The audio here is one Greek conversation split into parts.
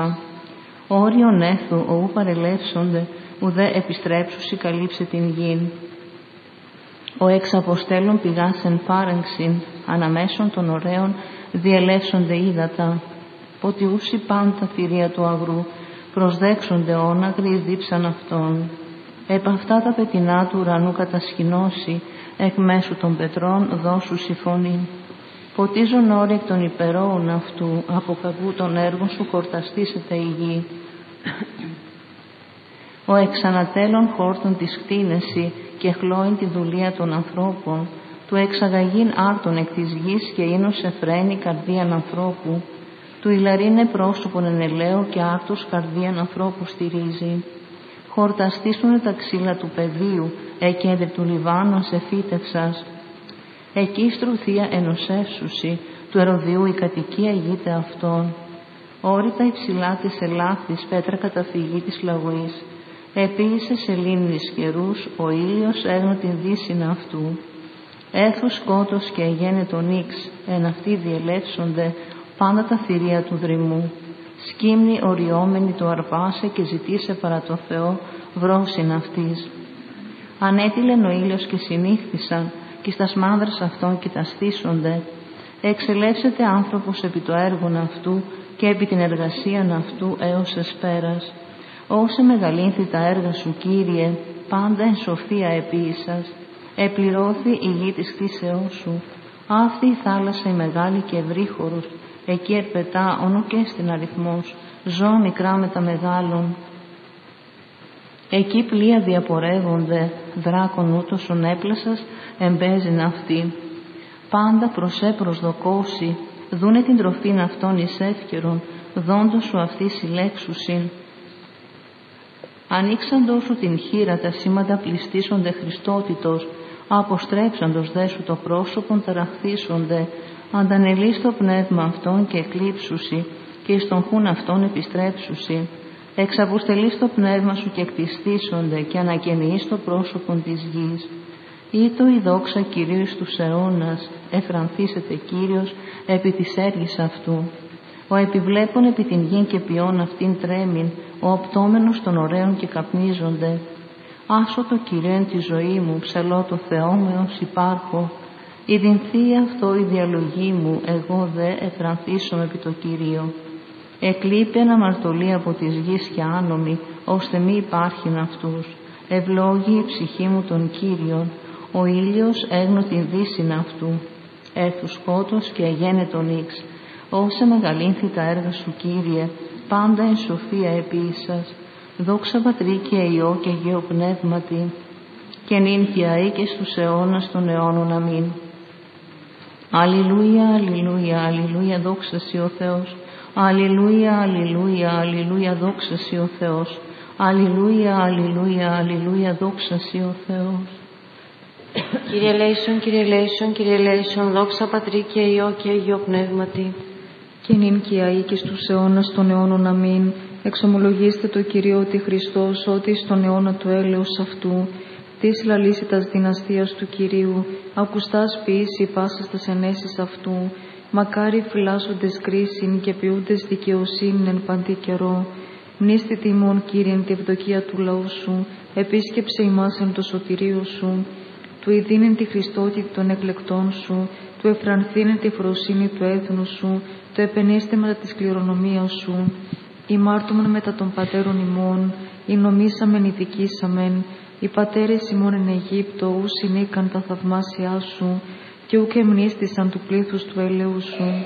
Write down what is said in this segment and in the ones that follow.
Όριον έθου, οού παρελεύσονται, ουδέ επιστρέψουσι καλύψε την γην. Ο εξ αποστέλων πηγάς εν φάρεγξιν, αναμέσων των ωραίων διελεύσονται ύδατα. Ποτιούσι πάντα θηρία του αγρού, προσδέξονται όναγροι δίψαν αυτών. Επ' αυτά τα πετεινά του ουρανού κατασκηνώσει, εκ μέσου των πετρών δώσουσι φωνή. Ποτίζον όροι εκ των υπερόων αυτού, από κακού των έργων σου χορταστήσεται η γη. Ο εξανατέλων χόρτων της κτίνεση και χλώην τη δουλεία των ανθρώπων, του εξαγαγήν άρτων εκ της γης και ίνος εφραίνει καρδίαν ανθρώπου, του ηλαρίνε πρόσωπον εν ελαίου και άρτους καρδίαν ανθρώπου στηρίζει. Χορταστήσουνε τα ξύλα του πεδίου, εκέντρη του Λιβάνου σε φύτευσας. Εκεί στρουθία ενωσεύσουσι, του Ερωδιού η κατοικία γείται αυτών. Όρητα υψηλά της ελάχθης πέτρα καταφυγή της λαγωής. Επίησε σελήνης καιρούς, ο ήλιος έγνω την δύσινα αυτού. Έθου σκότος και εγένε τον ίξ, εν αυτοί διελεύσονται πάντα τα θηρία του δρυμού. Σκύμνη οριόμενη του αρπάσε και ζητήσε παρά το Θεό βρόσιν αυτής. Ανέτειλεν ο ήλιος και συνήχθησαν, και στα σμάνδρας αυτών κοιταστήσονται. Εξελεύσεται άνθρωπος επί το έργον αυτού και επί την εργασίαν αυτού έως εσπέρας. Όσε μεγαλύνθη τα έργα σου, Κύριε, πάντα εν σοφία επίησας. Επληρώθη η γη της κτίσεώς σου. Αυτή η θάλασσα η μεγάλη και ευρύχωρος, εκεί ερπετά όνο και στην αριθμός, ζώα μικρά με τα μεγάλων. Εκεί πλοία διαπορεύονται, δράκον ούτως ονέπλασας εμπέζειν αυτή. Πάντα προσέ προσδοκώσει, δούνε την τροφήν αυτών εις εύκαιρον, δόντος σου αυτή συλλέξουσιν. Ανοίξαντος σου την χείρα, τα σήματα πληστήσονται Χριστότητος, αποστρέψαντος δε σου το πρόσωπον ταραχθήσονται, αντανελείς το πνεύμα αυτών και εκλείψουσι, και εις τον χούν αυτών επιστρέψουσι. Εξαποστελείς το πνεύμα σου και εκτιστήσονται και ανακαινείς το πρόσωπον της γης. Ήτο η δόξα Κυρίου εις τους αιώνας, εφρανθήσεται Κύριος επί της έργης αυτού. Ο επιβλέπων επί την γην και ποιόν αυτήν τρέμην, ο οπτόμενος των ωραίων και καπνίζονται. Άσω το Κυρίο εν τη ζωή μου, ψαλώ το Θεό μου ως υπάρχω. Ιδινθεί αυτό η διαλογή μου, εγώ δε εφρανθήσομαι επί το Κύριο. Εκλείπει αναμαρτωλή από της γης και άνομη, ώστε μη υπάρχειν αυτούς. Ευλόγη η ψυχή μου τον Κύριον, ο ήλιος έγνω την δύσιν αυτού. Έθου σκότος και εγένε τον ίξ. Όσε μεγαλύνθη τα έργα σου, Κύριε, πάντα εν σοφία επίησας. Δόξα Πατρί και Υιό και Αγίο Πνεύματι, και νυν και αεί και στους αιώνας των αιώνων. Αμήν. Αλληλούια, αλληλούια, αλληλούια, δόξα σοι ο Θεός. Αλληλούια, αλληλούια, αλληλούια, δόξα σοι ο Θεός. Αλληλούια, αλληλούια, αλληλούια, δόξα σοι ο Θεός. Κύριε ελέησον, Κύριε ελέησον, Κύριε ελέησον, δόξα Πατρί και Υιό και Αγίο Πνεύματι, και νυν και αεί και στους αιώνας των αιώνων. Αμήν. Εξομολογήστε το Κυρίο ότι Χριστός, ότι στον αιώνα του έλεος αυτού, της λαλήσιτας δυναστείας του Κυρίου, ακουστάς ποιήσει πάσας τας ενέσεις αυτού, μακάρι φυλάσσοντες κρίσιν και ποιούντες δικαιοσύνην εν παντή καιρό. Μνήστη τιμών, Κύριε, εν τη ευδοκία του λαού σου, επίσκεψε ημάς εν το σωτηρίο σου, του ειδίνεν τη Χριστότητα των εκλεκτών σου, του εφρανθήνεν τη φροσύνη του έθνους σου, το επενέστε μετά της κληρονομίας σου. Ημάρτωμεν μετά των πατέρων ημών, ή νομίσαμεν ειδικήσαμεν, οι πατέρες ημών εν Αιγύπτο, ου συνήκαν τα θαυμάσια σου, και ουκ εμνήστησαν του πλήθους του έλεου σου.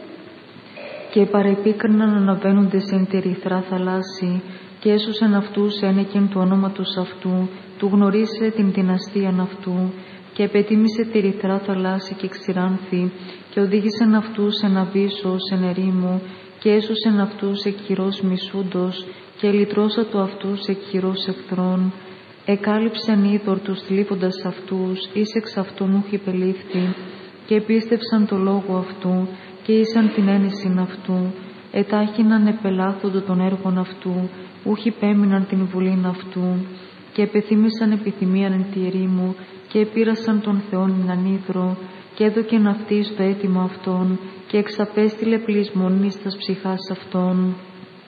Και παρεπίκριναν αναβαίνοντες εν τη ερυθρά θαλάσση, και έσωσαν αυτούς ένεκεν του ονόματος αυτού, του γνωρίσε την δυναστείαν αυτού, και επετίμησε τη ερυθρά θαλάσση και ξηράνθη, και οδήγησαν αυτούς εν αβύσσος εν ερήμου, και έσωσαν αυτούς εκ χειρός μισούντος, και λυτρώσατο αυτούς εκ χειρός εχθρών. Εκάλυψαν είδωρ τους θλίφοντας αυτούς, εις εξ αυτών ούχ υπελήφθη, και επίστευσαν το λόγο αυτού, και ήσαν την έννησιν αυτού. Ετάχυναν επελάθοντο των έργων αυτού, ούχ υπέμειναν την βουλήν αυτού, και επιθύμησαν επιθυμίαν εν τη ερήμου, και επήρασαν τον Θεόν εν ανίδρο, και έδωκεν αυτοίς το αίτημα αυτών, και εξαπέστειλε πλεισμονής τας ψυχάς αυτών.